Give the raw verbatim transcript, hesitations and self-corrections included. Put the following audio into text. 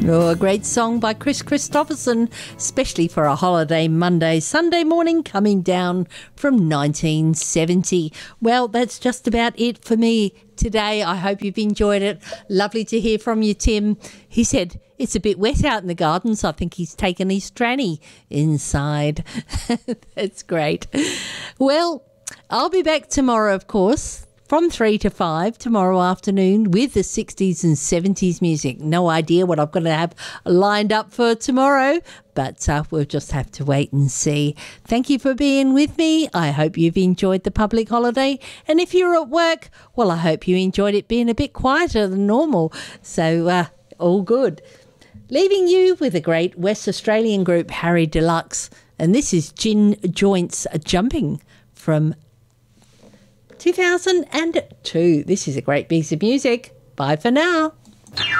Oh, a great song by Chris Christopherson, especially for a holiday Monday, Sunday morning coming down from nineteen seventy. Well, that's just about it for me today. I hope you've enjoyed it. Lovely to hear from you, Tim. He said it's a bit wet out in the garden, so I think he's taken his tranny inside. That's great. Well, I'll be back tomorrow, of course, from three to five tomorrow afternoon with the sixties and seventies music. No idea what I'm going to have lined up for tomorrow, but uh, we'll just have to wait and see. Thank you for being with me. I hope you've enjoyed the public holiday. And if you're at work, well, I hope you enjoyed it being a bit quieter than normal. So uh, all good. Leaving you with a great West Australian group, Harry Deluxe. And this is Gin Joints Jumping from two thousand two. This is a great piece of music. Bye for now.